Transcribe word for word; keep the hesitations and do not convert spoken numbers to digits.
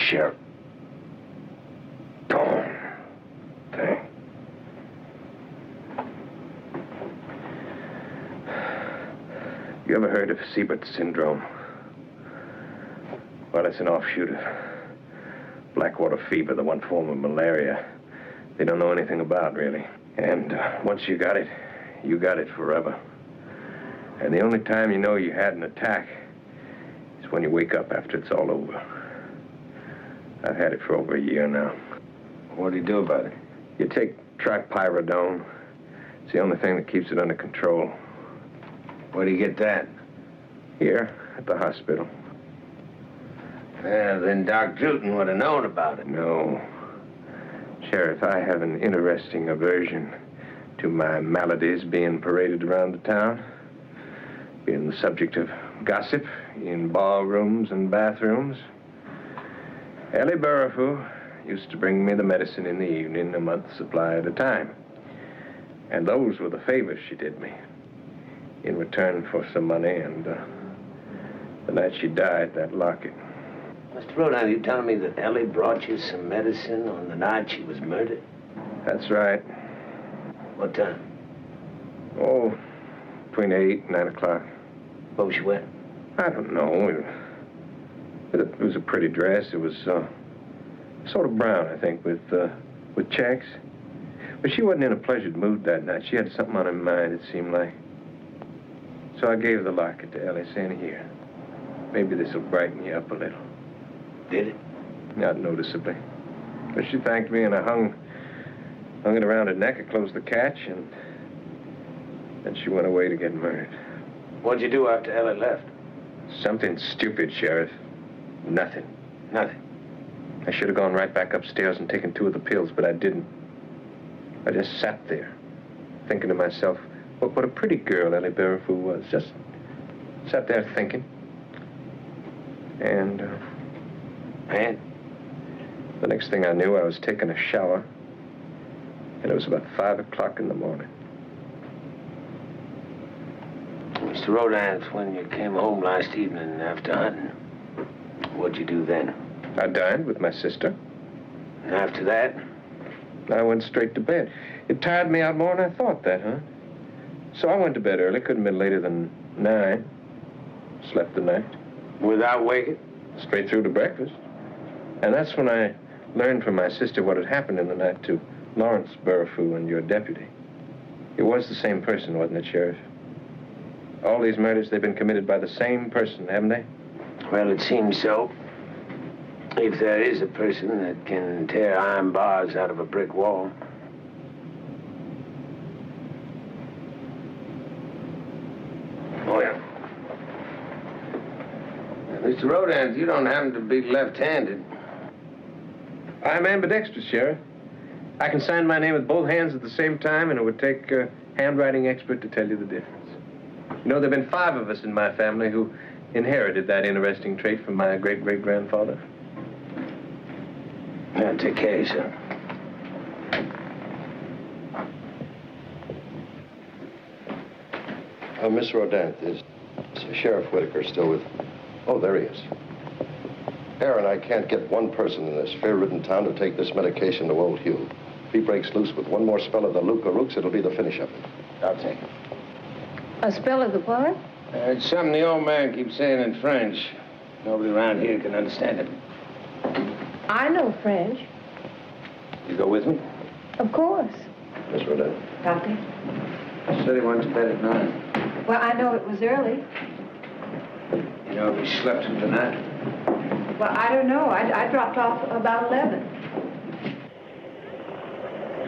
Sheriff. Darn thing. You ever heard of Siebert syndrome? Well, it's an offshoot of Blackwater fever, the one form of malaria they don't know anything about, really. And uh, once you got it, you got it forever. And the only time you know you had an attack is when you wake up after it's all over. I've had it for over a year now. What do you do about it? You take tripyridone. It's the only thing that keeps it under control. Where do you get that? Here, at the hospital. Well, then Doc Druten would have known about it. No. Sheriff, I have an interesting aversion to my maladies being paraded around the town, being the subject of gossip in ballrooms and bathrooms. Ellie Burrifu used to bring me the medicine in the evening, a month's supply at a time. And those were the favors she did me, in return for some money, and uh, the night she died, that locket. Mister Rodan, you telling me that Ellie brought you some medicine on the night she was murdered? That's right. What time? Oh, between eight and nine o'clock. What was she wearing? I don't know. It, it was a pretty dress. It was uh, sort of brown, I think, with uh, with checks. But she wasn't in a pleasured mood that night. She had something on her mind, it seemed like. So I gave the locket to Ellie, saying, here, maybe this will brighten you up a little. Did it? Not noticeably. But she thanked me, and I hung, hung it around her neck. I closed the catch, and then she went away to get murdered. What'd you do after Ellie left? Something stupid, Sheriff. Nothing. Nothing. I should have gone right back upstairs and taken two of the pills, but I didn't. I just sat there, thinking to myself, what, what a pretty girl Ellie Burrifu was. Just sat there thinking. And, uh, And? the next thing I knew, I was taking a shower, and it was about five o'clock in the morning. Mister Rodan, when you came home last evening after hunting, what'd you do then? I dined with my sister. And after that? I went straight to bed. It tired me out more than I thought that, huh? So I went to bed early. Couldn't have been later than nine. Slept the night. Without waking? Straight through to breakfast. And that's when I learned from my sister what had happened in the night to Lawrence Burrifu and your deputy. It was the same person, wasn't it, Sheriff? All these murders, they've been committed by the same person, haven't they? Well, it seems so. If there is a person that can tear iron bars out of a brick wall. Oh, yeah. Now, Mister Rodan, you don't happen to be left-handed. I'm ambidextrous, Sheriff. I can sign my name with both hands at the same time, and it would take a handwriting expert to tell you the difference. You know, there have been five of us in my family who inherited that interesting trait from my great-great-grandfather. Now, take care of yourself. Uh, Miss Rodin, is Sheriff Whitaker still with... Oh, there he is. Aaron, I can't get one person in this fear-ridden town to take this medication to old Hugh. If he breaks loose with one more spell of the Luca-Rooks, it'll be the finish of it. I'll take it. A spell of the what? Uh, it's something the old man keeps saying in French. Nobody around here can understand it. I know French. You go with me? Of course. Miss Rodin. Doctor? Said he went to bed at nine. Well, I know it was early. You know if he slept through the night? Well, I don't know. I, I dropped off about eleven.